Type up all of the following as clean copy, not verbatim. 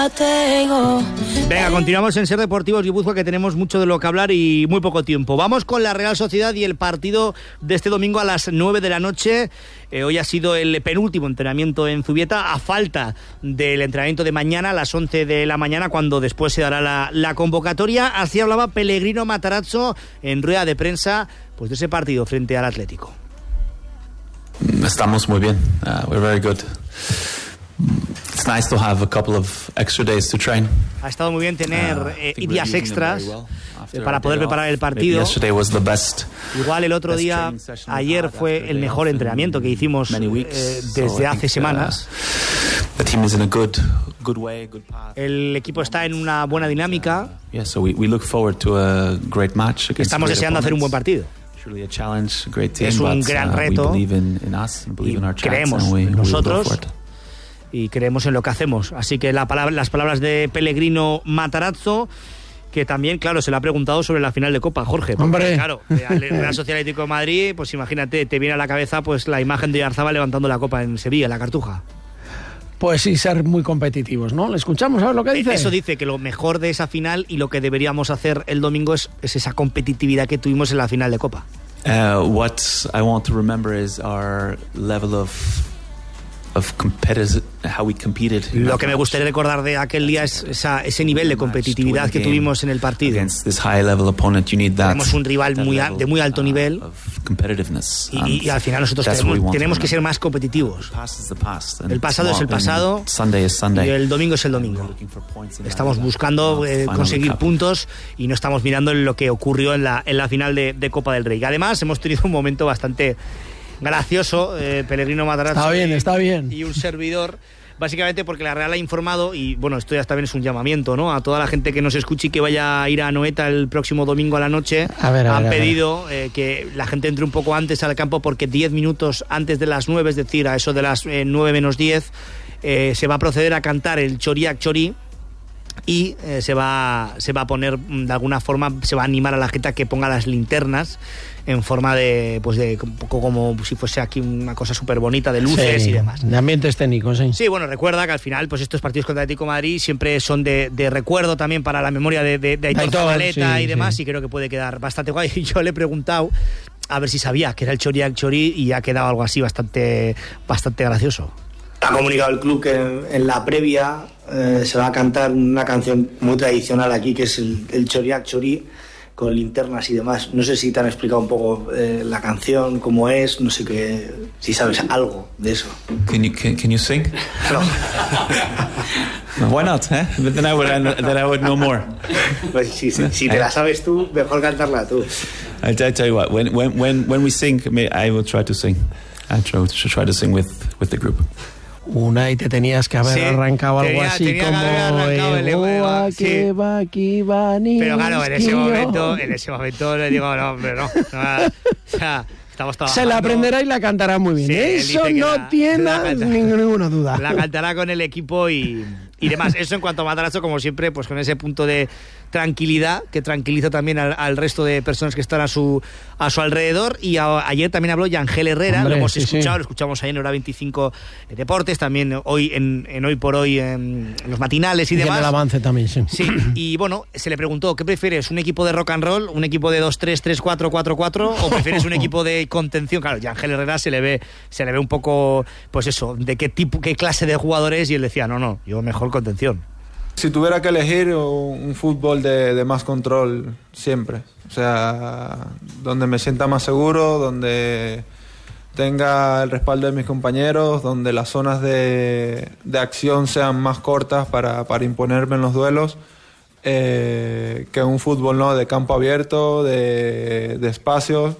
Venga, continuamos en Ser Deportivos Guipúzcoa, que tenemos mucho de lo que hablar y muy poco tiempo. Vamos con la Real Sociedad y el partido de este domingo a las 9 de la noche. Hoy ha sido el penúltimo entrenamiento en Zubieta, a falta del entrenamiento de mañana a las 11 de la mañana, cuando después se dará la convocatoria. Así hablaba Pellegrino Matarazzo en rueda de prensa pues de ese partido frente al Atlético. Estamos muy bien. We're very good. It's nice to have a couple of extra days to train. Ha estado muy bien tener días extras para poder preparar el partido. Igual el otro día, ayer fue el mejor entrenamiento que hicimos desde hace semanas. El equipo está en una buena dinámica. Estamos deseando hacer un buen partido. Es un gran reto y creemos en nosotros y creemos en lo que hacemos. Así que las palabras de Pellegrino Matarazzo, que también, claro, se le ha preguntado sobre la final de Copa, Jorge. Porque, hombre, claro, el Real Sociedad Atlético de Madrid, pues imagínate, te viene a la cabeza pues la imagen de Oyarzabal levantando la Copa en Sevilla, la Cartuja. Pues sí, ser muy competitivos, ¿no? ¿Le escuchamos a ver lo que dice? Eso dice que lo mejor de esa final y lo que deberíamos hacer el domingo es esa competitividad que tuvimos en la final de Copa. What I want to remember is our level of competitive, how we competed. Lo que me gustaría recordar de aquel día es ese nivel de competitividad que tuvimos en el partido. Tenemos un rival de muy alto nivel y al final nosotros tenemos que ser más competitivos. El pasado es el pasado y el domingo es el domingo. Estamos buscando conseguir puntos y no estamos mirando en lo que ocurrió en la final de Copa del Rey. Además, hemos tenido un momento bastante gracioso, Pellegrino Matarazzo está bien. Y un servidor, básicamente porque la Real ha informado, y bueno, esto ya también es un llamamiento, ¿no?, a toda la gente que nos escuche y que vaya a ir a Anoeta el próximo domingo a la noche. Han pedido que la gente entre un poco antes al campo, porque 10 minutos antes de las 9, es decir, a eso de las 9 menos 10, se va a proceder a cantar el Choriac Chorí. Y se va a poner, de alguna forma, se va a animar a la gente a que ponga las linternas en forma de un poco como si fuese aquí una cosa súper bonita de luces y demás. De ambientes técnicos, sí. Sí, bueno, recuerda que al final pues estos partidos contra Atlético de Madrid siempre son de recuerdo también para la memoria de Aitor Zabaleta y demás, y creo que puede quedar bastante guay. Y yo le he preguntado a ver si sabía que era el Choriac Chorí y ha quedado algo así bastante gracioso. Ha comunicado el club que en la previa se va a cantar una canción muy tradicional aquí, que es el Choriac Chorí, con linternas y demás. No sé si te han explicado un poco la canción, cómo es, no sé si sabes algo de eso. Can you sing? No. Why not? But then I would know more. Pues si te la sabes tú, mejor cantarla tú. I'll tell you what. When we sing, I will try to sing. I try to sing with the group. Y te tenías que haber arrancado algo así como pero claro, en ese momento le digo, no, hombre, no. O sea, estamos trabajando. Se la aprenderá y la cantará muy bien. Sí, eso no tiene ninguna duda. La cantará con el equipo y demás. Eso en cuanto a Matarazzo, como siempre, pues con ese punto de tranquilidad que tranquiliza también al resto de personas que están a su alrededor. Y ayer también habló Yangel Herrera. Hombre, lo hemos escuchado, lo escuchamos ahí en Hora 25 Deportes, también hoy en Hoy por Hoy en los matinales y demás. Y en el avance también, sí. Sí, y bueno, se le preguntó, ¿qué prefieres? ¿Un equipo de rock and roll? ¿Un equipo de 2-3-3-4, 4-4? ¿O prefieres un equipo de contención? Claro, Yangel Herrera se le ve un poco, pues eso, de qué clase de jugador es, y él decía, no, yo mejor contención. Si tuviera que elegir, un fútbol de más control siempre, o sea, donde me sienta más seguro, donde tenga el respaldo de mis compañeros, donde las zonas de acción sean más cortas para imponerme en los duelos, que un fútbol, ¿no?, de campo abierto, de espacios.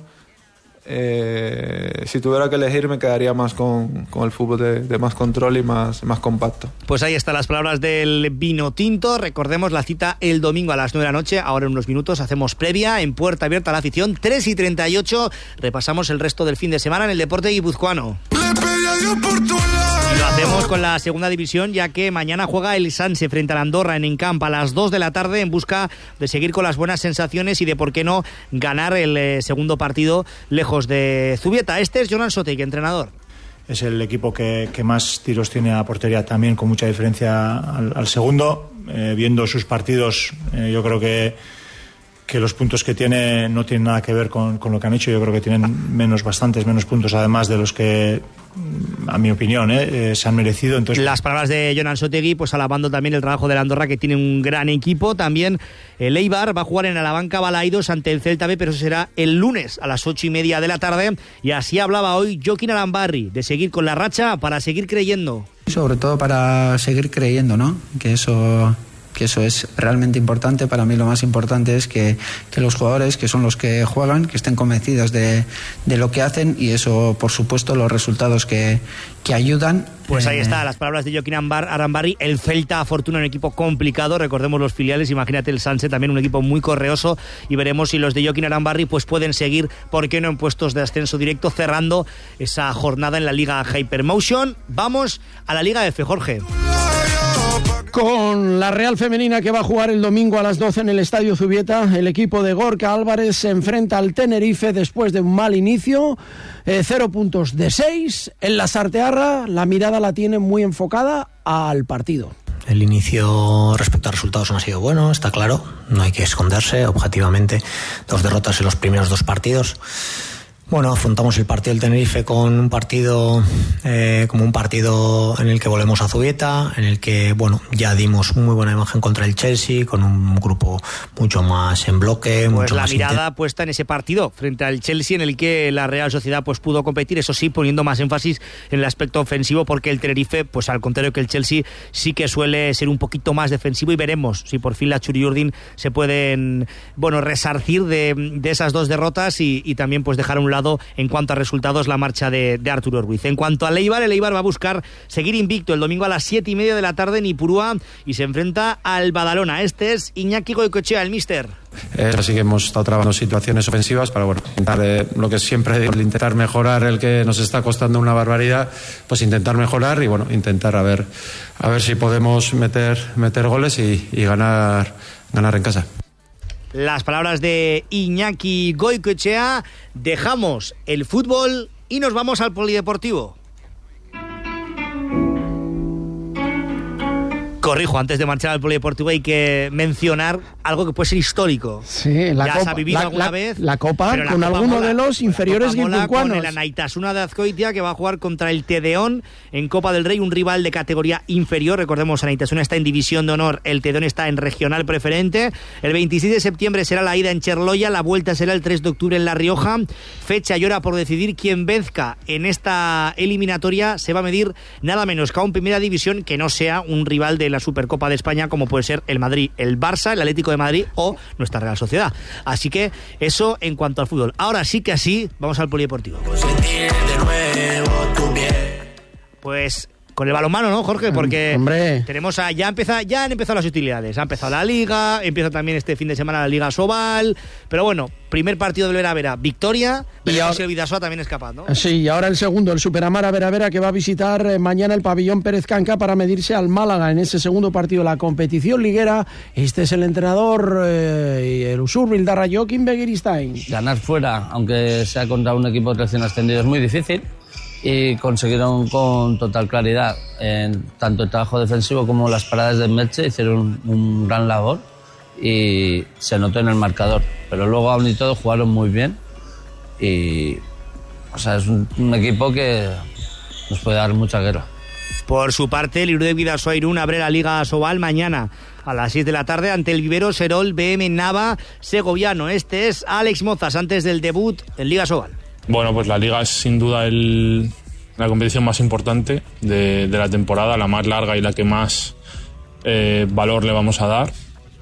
Si tuviera que elegir, me quedaría más con el fútbol de más control y más compacto. Pues ahí están las palabras del vino tinto. Recordemos la cita el domingo a las 9 de la noche. Ahora en unos minutos hacemos previa en Puerta Abierta a la Afición, 3:38. Repasamos el resto del fin de semana en el deporte guipuzcoano. Y lo hacemos con la segunda división, ya que mañana juega el Sanse frente al Andorra en Encamp a las 2 de la tarde en busca de seguir con las buenas sensaciones y de, por qué no, ganar el segundo partido lejos de Zubieta. Este es Jonan Sotek, entrenador. es el equipo que más tiros tiene a portería también, con mucha diferencia al segundo. Viendo sus partidos, yo creo que los puntos que tiene no tienen nada que ver con lo que han hecho. Yo creo que tienen bastantes menos puntos, además de los que, a mi opinión, se han merecido. Entonces, las palabras de Jon Ansotegui, pues alabando también el trabajo de la Andorra, que tiene un gran equipo. También el Eibar va a jugar en Alabanca Balaidos ante el Celta B, pero eso será el lunes a las 8:30 de la tarde. Y así hablaba hoy Jokin Arambarri, de seguir con la racha para seguir creyendo. Sobre todo para seguir creyendo, ¿no? Que eso es realmente importante. Para mí lo más importante es que los jugadores, que son los que juegan, que estén convencidos de lo que hacen, y eso, por supuesto, los resultados que ayudan. Pues ahí está, las palabras de Jokin Arambarri. El Celta Fortuna, un equipo complicado, recordemos los filiales, imagínate el Sanse, también un equipo muy correoso, y veremos si los de Jokin Arambarri pues pueden seguir, ¿por qué no?, en puestos de ascenso directo, cerrando esa jornada en la Liga Hypermotion. Vamos a la Liga F, Jorge. Con la Real Femenina, que va a jugar el domingo a las 12 en el Estadio Zubieta, el equipo de Gorka Álvarez se enfrenta al Tenerife después de un mal inicio, 0 puntos de 6. En la Sartearra la mirada la tiene muy enfocada al partido. El inicio respecto a resultados no ha sido bueno, está claro, no hay que esconderse, objetivamente, 2 derrotas en los primeros 2 partidos. Bueno, afrontamos el partido del Tenerife con un partido como un partido en el que volvemos a Zubieta, en el que, bueno, ya dimos muy buena imagen contra el Chelsea, con un grupo mucho más en bloque. Pues mucho la más mirada puesta en ese partido frente al Chelsea, en el que la Real Sociedad pues pudo competir, eso sí, poniendo más énfasis en el aspecto ofensivo, porque el Tenerife, pues al contrario que el Chelsea, sí que suele ser un poquito más defensivo, y veremos si por fin la Txuri-Urdin se pueden, bueno, resarcir de esas 2 derrotas y también pues dejar a un lado, en cuanto a resultados, la marcha de Arturo Ruiz. En cuanto al Eibar, el Eibar va a buscar seguir invicto el domingo a las 7:30 de la tarde en Ipurúa, y se enfrenta al Badalona. Este es Iñaki Goicoechea, el míster. Así que hemos estado trabajando situaciones ofensivas para, bueno, intentar lo que siempre digo, intentar mejorar el que nos está costando una barbaridad, pues intentar mejorar y, bueno, intentar a ver si podemos meter goles y ganar en casa. Las palabras de Iñaki Goicoechea. Dejamos el fútbol y nos vamos al polideportivo. Corrijo, antes de marchar al polideportivo hay que mencionar algo que puede ser histórico. Sí, la ya Copa, se ha vivido alguna vez. La Copa, la con Copa alguno mola, de los inferiores guipuzcoanos. Con el Anaitasuna de Azcoitia, que va a jugar contra el Tedeón en Copa del Rey, un rival de categoría inferior. Recordemos, Anaitasuna está en División de Honor, el Tedeón está en Regional Preferente. El 26 de septiembre será la ida en Cherloya, la vuelta será el 3 de octubre en La Rioja. Fecha y hora por decidir. Quien venzca en esta eliminatoria se va a medir nada menos que a un Primera División que no sea un rival de la Supercopa de España, como puede ser el Madrid, el Barça, el Atlético de Madrid o nuestra Real Sociedad. Así que eso en cuanto al fútbol. Ahora sí que así, vamos al polideportivo. Pues con el balonmano, ¿no, Jorge? Porque tenemos ya han empezado las utilidades. Ha empezado la Liga, empieza también este fin de semana la Liga Sobal, pero bueno, primer partido del Vera-Vera, victoria, y ahora el Bidasoa también es capaz, ¿no? Sí, y ahora el segundo, el Superamara Vera-Vera, que va a visitar mañana el pabellón Pérez Canca para medirse al Málaga en ese segundo partido de la competición liguera. Este es el entrenador y el Usur Bildarra, Jokin Begiristain. Ganar fuera, aunque sea contra un equipo recién ascendido, es muy difícil. Y consiguieron con total claridad tanto el trabajo defensivo como las paradas de Merche, hicieron un gran labor y se notó en el marcador, pero luego aún y todo jugaron muy bien y, o sea, es un equipo que nos puede dar mucha guerra. Por su parte, el Irudek Bidasoa Irún abre la Liga Sobal mañana a las 6 de la tarde ante el Vivero Serol BM Nava Segoviano. Este es Alex Mozas antes del debut en Liga Sobal. Bueno, pues la Liga es sin duda la competición más importante de la temporada, la más larga y la que más valor le vamos a dar.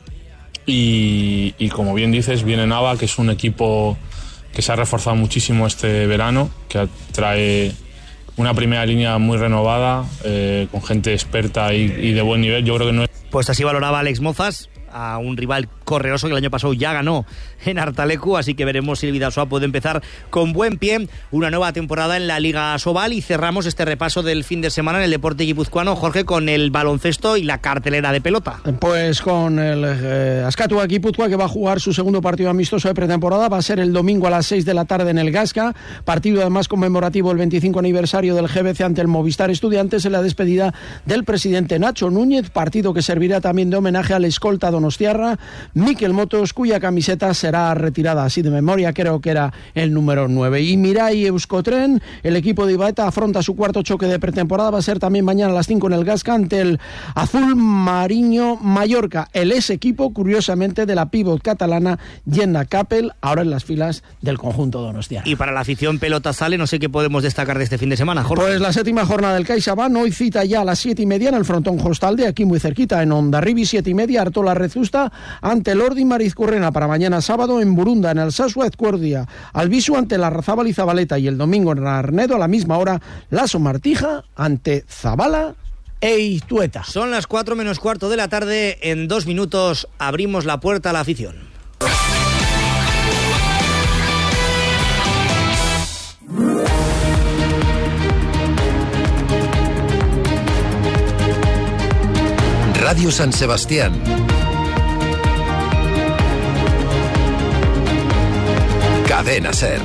Y como bien dices, viene Nava, que es un equipo que se ha reforzado muchísimo este verano, que trae una primera línea muy renovada, con gente experta y de buen nivel. Yo creo que no es... Pues así valoraba Alex Mozas a un rival Correoso, que el año pasado ya ganó en Artalecu, así que veremos si el Bidasoa puede empezar con buen pie una nueva temporada en la Liga Sobal. Y cerramos este repaso del fin de semana en el deporte guipuzcoano, Jorge, con el baloncesto y la cartelera de pelota. Pues con el Azkatua Guipúzcoa, que va a jugar su segundo partido amistoso de pretemporada, va a ser el domingo a las 6 de la tarde en el Gasca, partido además conmemorativo del 25 aniversario del GBC ante el Movistar Estudiantes en la despedida del presidente Nacho Núñez, partido que servirá también de homenaje al escolta donostiarra Mikel Motos, cuya camiseta será retirada, así de memoria creo que era el número 9. Y Mirai Euskotren, el equipo de Ibaeta, afronta su cuarto choque de pretemporada, va a ser también mañana a las 5 en el Gasca ante el Azul Mariño Mallorca, el ex equipo curiosamente de la pívot catalana Jenna Capel, ahora en las filas del conjunto donostiarra. Y para la afición pelota sale, no sé qué podemos destacar de este fin de semana, Jorge. Pues la séptima jornada del CaixaBank, hoy cita ya a las 7:30 en el frontón Hostalde, aquí muy cerquita en Hondarribi, 7:30, Artola Rezusta ante el Ordi Marizcurrena. Para mañana sábado en Burunda, en el Sasua Ezcuerdia, Albisu ante la Razábal y Zabaleta, y el domingo en Arnedo a la misma hora, Laso Martija ante Zabala e Itueta. Son las 4 menos cuarto de la tarde, en 2 minutos abrimos la puerta a la afición. Radio San Sebastián. Cadena SER.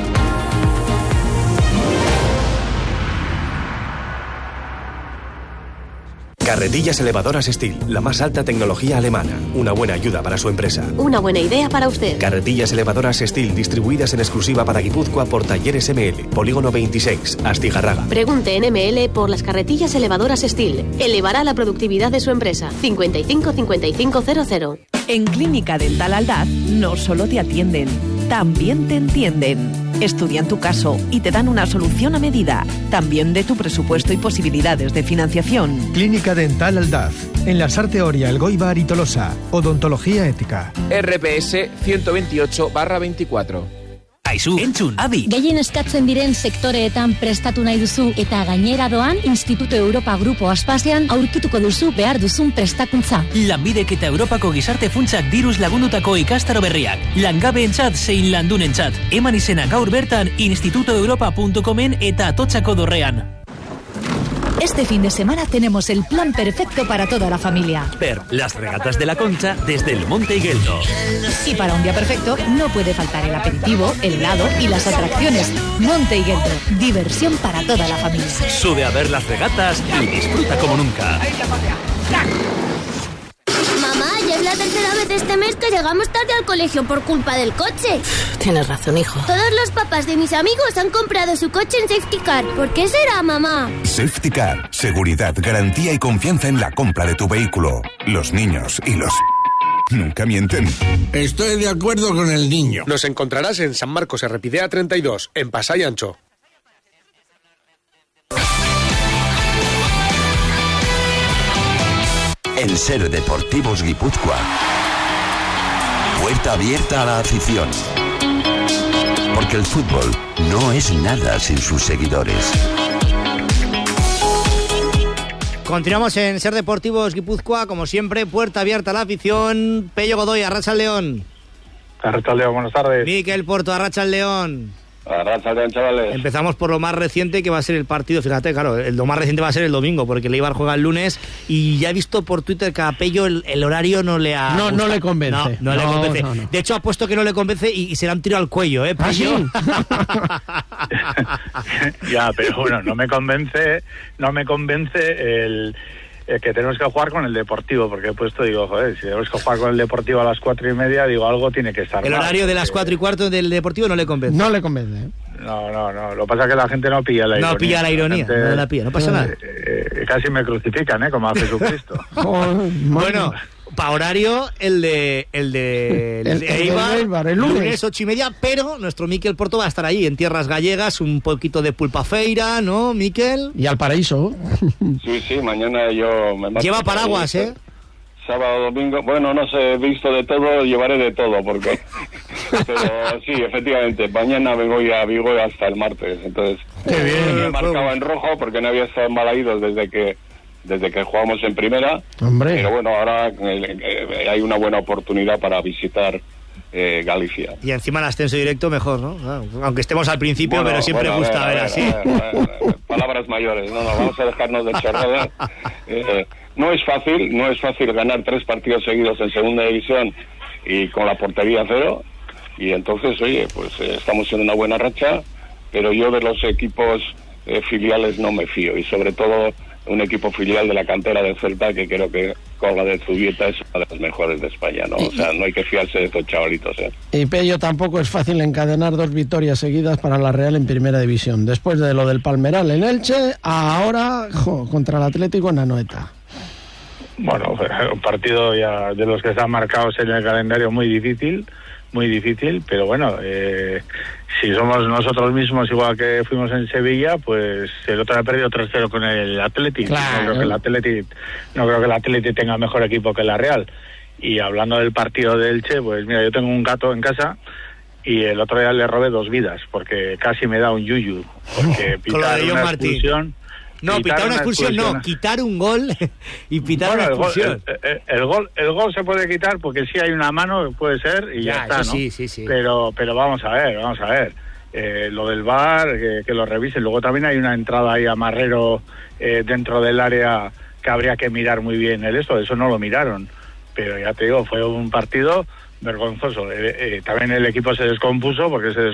Carretillas elevadoras Steel, la más alta tecnología alemana. Una buena ayuda para su empresa. Una buena idea para usted. Carretillas elevadoras Steel, distribuidas en exclusiva para Guipúzcoa por Talleres ML, Polígono 26, Astigarraga. Pregunte en ML por las carretillas elevadoras Steel. Elevará la productividad de su empresa. 55 55 00. En Clínica Dental Aldaz no solo te atienden, también te entienden. Estudian tu caso y te dan una solución a medida, también de tu presupuesto y posibilidades de financiación. Clínica Dental Aldaz, en la Sarteoria, Elgoibar y Tolosa. Odontología ética. RPS 128/24. Aizu, entzun, adi. Gehien eskatzen diren sektoreetan prestatu nahi duzu eta gainera doan Instituto Europa Grupo Aspazian aurkituko duzu behar duzun prestakuntza. Lanbidek eta Europako gizarte funtsak diruz lagundutako ikastaro berriak. Langabeentzat zein landunentzat. Eman izena gaur bertan institutoeuropa.comen eta Atotxako dorrean. Este fin de semana tenemos el plan perfecto para toda la familia. Ver las regatas de la Concha desde el Monte Igueldo. Y para un día perfecto no puede faltar el aperitivo, el helado y las atracciones. Monte Igueldo, diversión para toda la familia. Sube a ver las regatas y disfruta como nunca. Mamá, ya es la tercera vez este mes que llegamos tarde al colegio por culpa del coche. Tienes razón, hijo. Todos los papás de mis amigos han comprado su coche en Safety Car. ¿Por qué será, mamá? Safety Car. Seguridad, garantía y confianza en la compra de tu vehículo. Los niños y los... nunca mienten. Estoy de acuerdo con el niño. Nos encontrarás en San Marcos Errepidea 32, en Pasai Ancho. En SER Deportivos Guipúzcoa. Puerta abierta a la afición. Porque el fútbol no es nada sin sus seguidores. Continuamos en SER Deportivos Guipúzcoa, como siempre, puerta abierta a la afición. Pello Godoy, Arratsaldeon. Arratsaldeon, buenas tardes. Miquel Porto, Arratsaldeon. Arratsaldeon, chavales. Empezamos por lo más reciente, que va a ser el partido. Fíjate, claro, lo más reciente va a ser el domingo, porque el Eibar juega el lunes, y ya he visto por Twitter que a Pello el horario no le ha gustado. No le convence. No le convence. No. De hecho, ha puesto que no le convence y será un tiro al cuello, Pello. Ya, pero bueno, no me convence el que tenemos que jugar con el Deportivo, porque he puesto, digo, joder, si tenemos que jugar con el Deportivo a las 4:30, digo, algo tiene que estar el mal. El horario de las 4:15 del Deportivo no le convence. No le convence. No. Lo que pasa es que la gente no pilla la ironía. No pilla la ironía, no la pilla, no pasa nada. Casi me crucifican, como a Jesucristo. Bueno, para horario, el de Eibar, el lunes 8:30, pero nuestro Miquel Porto va a estar ahí, en tierras gallegas, un poquito de pulpafeira, ¿no, Miquel? Y al paraíso. Sí, mañana yo me lleva paraguas, Sábado, domingo, bueno, no sé, visto de todo, llevaré de todo, porque... Pero sí, efectivamente, mañana vengo a Vigo hasta el martes, entonces... ¡Qué bien! Me marcaba en rojo porque no había estado en Balaídos desde que desde que jugamos en primera. Hombre. Pero bueno, ahora hay una buena oportunidad para visitar Galicia. Y encima el ascenso directo mejor, ¿no? Aunque estemos al principio, pero siempre gusta ver así. Palabras mayores, no, vamos a dejarnos de chorradas. No es fácil ganar 3 partidos seguidos en segunda división y con la portería 0, y entonces, oye, pues estamos en una buena racha, pero yo de los equipos filiales no me fío, y sobre todo un equipo filial de la cantera del Celta, que creo que con la de Zubieta es una de las mejores de España, ¿no? O sea, no hay que fiarse de estos chavalitos, ¿eh? Y Pello, tampoco es fácil encadenar 2 victorias seguidas para la Real en primera división. Después de lo del Palmeral en Elche, ahora contra el Atlético en Anoeta. Bueno, un partido ya de los que están marcados en el calendario muy difícil, pero bueno, si somos nosotros mismos igual que fuimos en Sevilla, pues el otro ha perdido 3-0 con el Athletic. Claro. No creo que el Athletic tenga mejor equipo que la Real. Y hablando del partido de Elche, pues mira, yo tengo un gato en casa y el otro día le robé 2 vidas porque casi me da un yuyu, porque pitar una expulsión. No, pitar una expulsión no, quitar un gol y pitar una expulsión. El gol se puede quitar porque sí hay una mano, puede ser, y ya está, ¿no? Sí. Pero vamos a ver. Lo del VAR, que lo revisen. Luego también hay una entrada ahí a Marrero dentro del área que habría que mirar muy bien eso no lo miraron. Pero ya te digo, fue un partido vergonzoso. También el equipo se descompuso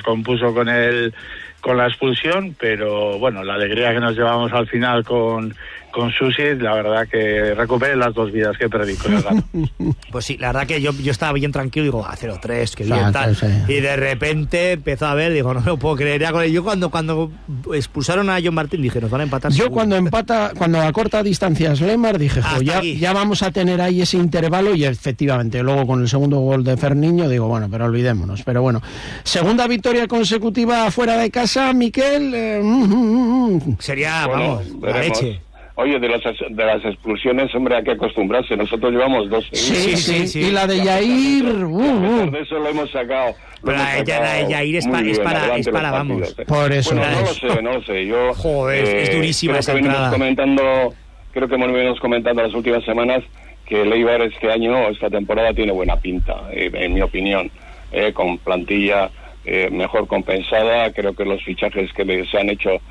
con la expulsión, pero bueno, la alegría que nos llevamos al final con Susi, la verdad que recuperé las 2 vidas que perdí con el gato. Pues sí, la verdad que yo estaba bien tranquilo, digo, 0-3, que bien tal. Sí. Y de repente empezó a ver, digo, no me lo puedo creer. Yo cuando expulsaron a John Martín dije, nos van a empatar. Yo cuando a corta distancia Lemar dije, ya vamos a tener ahí ese intervalo, y efectivamente, luego con el segundo gol de Ferniño digo, bueno, pero olvidémonos. Pero bueno, segunda victoria consecutiva fuera de casa, Miquel. Sería, vamos, la leche. Oye, de las expulsiones, hombre, hay que acostumbrarse. Nosotros llevamos 2 seguidas. Sí. Y la de Yair... De eso lo hemos sacado. Pero la de Yair es para vamos. Por eso. Bueno, no lo sé. Yo, joder, es durísima esa entrada. Creo que venimos comentando las últimas semanas que el Eibar esta temporada tiene buena pinta, en mi opinión. Con plantilla mejor compensada. Creo que los fichajes que se han hecho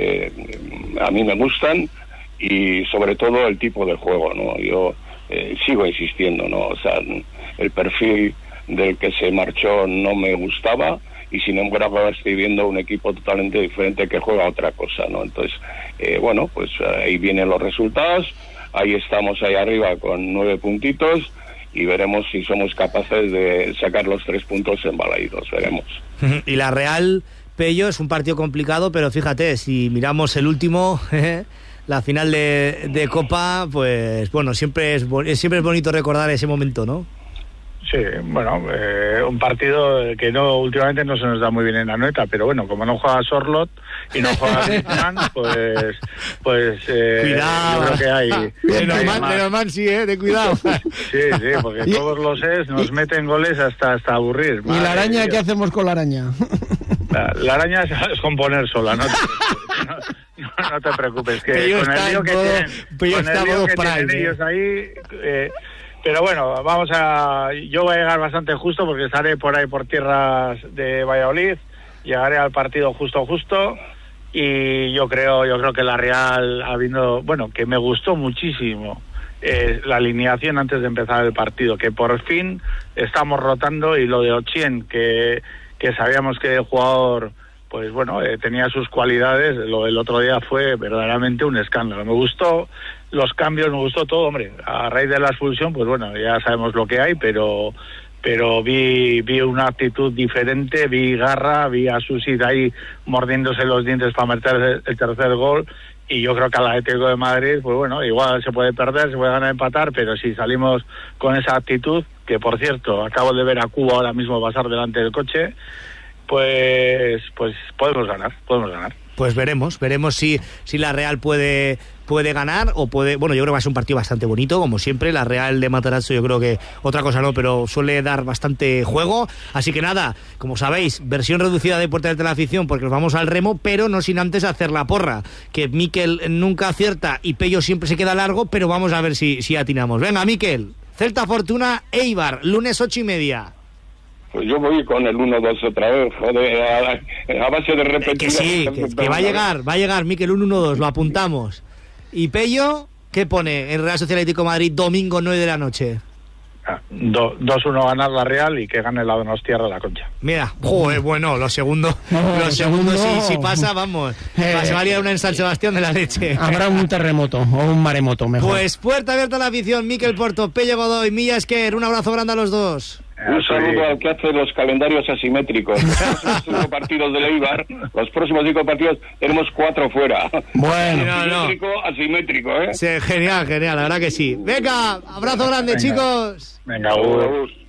a mí me gustan. Y sobre todo el tipo de juego, ¿no? Yo sigo insistiendo, ¿no? O sea, el perfil del que se marchó no me gustaba, y sin embargo ahora estoy viendo un equipo totalmente diferente que juega otra cosa, ¿no? Entonces, bueno, pues ahí vienen los resultados, ahí estamos ahí arriba con 9 puntitos, y veremos si somos capaces de sacar los 3 puntos en Balaídos, veremos. Y la Real, Pello, es un partido complicado, pero fíjate, si miramos el último... La final de Copa, pues bueno, siempre es bonito recordar ese momento, ¿no? Sí, bueno, un partido que últimamente no se nos da muy bien en Anoeta, pero bueno, como no juega Sorlot y no juega Griezmann, pues cuidado. Yo creo que hay... Lenormand sí, de cuidado. Sí, porque todos los nos meten goles hasta aburrir. ¿Y la araña qué hacemos con la araña? La araña es componer sola, ¿no? No te preocupes, que con el lío que tienen ellos ahí... pero bueno, yo voy a llegar bastante justo porque estaré por ahí por tierras de Valladolid, llegaré al partido justo, y yo creo que la Real, que me gustó muchísimo la alineación antes de empezar el partido, que por fin estamos rotando, y lo de Ochien, que sabíamos que el jugador... pues bueno, tenía sus cualidades. Lo del otro día fue verdaderamente un escándalo. Me gustó los cambios, me gustó todo, hombre. A raíz de la expulsión, pues bueno, ya sabemos lo que hay, pero vi una actitud diferente, vi garra, vi a Susi ahí mordiéndose los dientes para meter el tercer gol, y yo creo que al Atlético de Madrid, pues bueno, igual se puede perder, se puede ganar, empatar, pero si salimos con esa actitud, que por cierto, acabo de ver a Cuba ahora mismo pasar delante del coche, pues podemos ganar. Pues veremos si la Real puede ganar o puede... Bueno, yo creo que va a ser un partido bastante bonito, como siempre. La Real de Matarazzo, yo creo que otra cosa no, pero suele dar bastante juego. Así que nada, como sabéis, versión reducida de Puerta de la Afición, porque nos vamos al remo, pero no sin antes hacer la porra. Que Mikel nunca acierta y Pello siempre se queda largo, pero vamos a ver si atinamos. Venga, Mikel, Celta Fortuna, Eibar, lunes 8:30. Pues yo voy con el 1-2 otra vez, joder, a base de repetir. Que sí, que va a llegar, Mikel, un 1-2, lo apuntamos. ¿Y Pello qué pone en Real Sociedad Atlético de Madrid, domingo 9 de la noche? 2-1 ganar la Real y que gane la Donostiarra la Concha. Mira, joder, bueno, los segundos si pasa, vamos, se va a liar una en San Sebastián de la leche. Habrá un terremoto o un maremoto, mejor. Pues puerta abierta a la afición, Mikel Porto, Pello Godoy, Milla Esquer, un abrazo grande a los dos. Un saludo al que hace los calendarios asimétricos. Los próximos 5 partidos del Eibar, los próximos 5 partidos tenemos 4 fuera. Bueno, asimétrico, ¿eh? Sí, genial, la verdad que sí. Venga, abrazo grande, chicos. Venga,